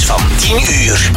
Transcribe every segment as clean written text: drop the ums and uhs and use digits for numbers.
van 10 uur.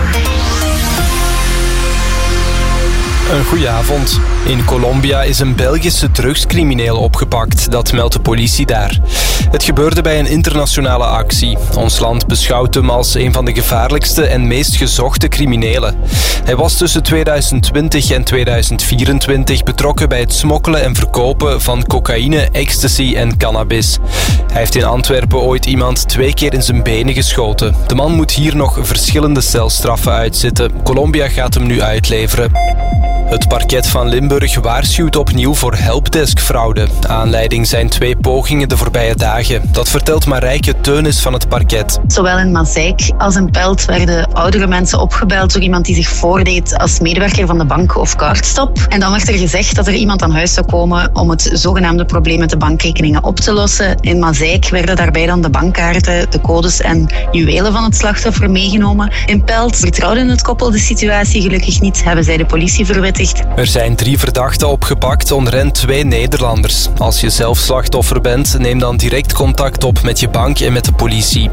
Een goeie avond. In Colombia is een Belgische drugscrimineel opgepakt. Dat meldt de politie daar. Het gebeurde bij een internationale actie. Ons land beschouwt hem als een van de gevaarlijkste en meest gezochte criminelen. Hij was tussen 2020 en 2024 betrokken bij het smokkelen en verkopen van cocaïne, ecstasy en cannabis. Hij heeft in Antwerpen ooit iemand 2 keer in zijn benen geschoten. De man moet hier nog verschillende celstraffen uitzitten. Colombia gaat hem nu uitleveren. Het parket van Limburg waarschuwt opnieuw voor helpdesk-fraude. Aanleiding zijn 2 pogingen de voorbije dagen. Dat vertelt Marijke Teunis van het parket. Zowel in Mazeik als in Pelt werden oudere mensen opgebeld door iemand die zich voordeed als medewerker van de bank of Cardstop. En dan werd er gezegd dat er iemand aan huis zou komen om het zogenaamde probleem met de bankrekeningen op te lossen. In Mazeik werden daarbij dan de bankkaarten, de codes en juwelen van het slachtoffer meegenomen. In Pelt vertrouwde het koppel de situatie gelukkig niet, hebben zij de politie verwittigd. Er zijn 3 verdachten opgepakt, onder hen 2 Nederlanders. Als je zelf slachtoffer bent, neem dan direct contact op met je bank en met de politie.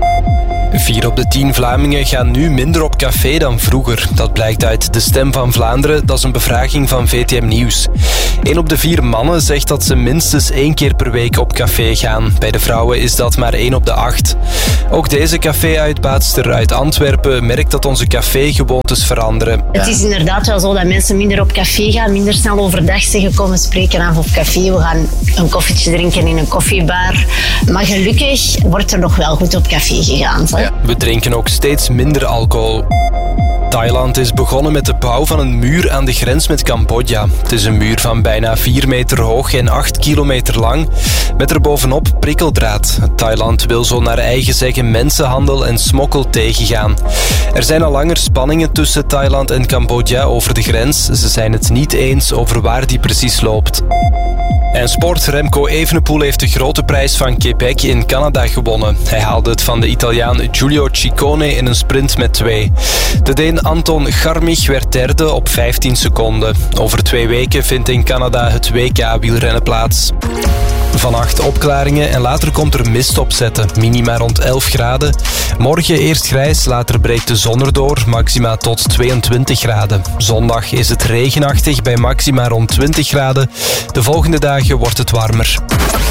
4 op de 10 Vlamingen gaan nu minder op café dan vroeger. Dat blijkt uit De Stem van Vlaanderen, dat is een bevraging van VTM Nieuws. 1 op de 4 mannen zegt dat ze minstens 1 keer per week op café gaan. Bij de vrouwen is dat maar 1 op de 8. Ook deze café-uitbaatster uit Antwerpen merkt dat onze cafégewoontes veranderen. Het is inderdaad wel zo dat mensen minder op café gaan, minder snel overdag zeggen kom, we spreken af op café, we gaan een koffietje drinken in een koffiebar. Maar gelukkig wordt er nog wel goed op café gegaan. Zo. We drinken ook steeds minder alcohol. Thailand is begonnen met de bouw van een muur aan de grens met Cambodja. Het is een muur van bijna 4 meter hoog en 8 kilometer lang, met erbovenop prikkeldraad. Thailand wil zo naar eigen zeggen mensenhandel en smokkel tegengaan. Er zijn al langer spanningen tussen Thailand en Cambodja over de grens. Ze zijn het niet eens over waar die precies loopt. En sport, Remco Evenepoel heeft de grote prijs van Quebec in Canada gewonnen. Hij haalde het van de Italiaan Giulio Ciccone in een sprint met 2. De Deen Anton Garmich werd derde op 15 seconden. Over 2 weken vindt in Canada het WK-wielrennen plaats. Vannacht opklaringen en later komt er mist opzetten. Minima rond 11 graden. Morgen eerst grijs, later breekt de zon erdoor. Maxima tot 22 graden. Zondag is het regenachtig bij maxima rond 20 graden. De volgende dagen wordt het warmer.